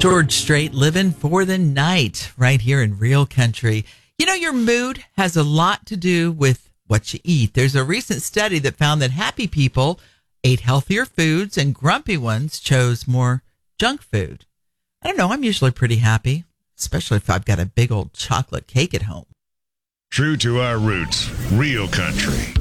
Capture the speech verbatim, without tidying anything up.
George Strait, living for the night right here in Real Country. You know, your mood has a lot to do with what you eat. There's a recent study that found that happy people ate healthier foods and grumpy ones chose more junk food. I don't know. I'm usually pretty happy, especially if I've got a big old chocolate cake at home. True to our roots, Real Country.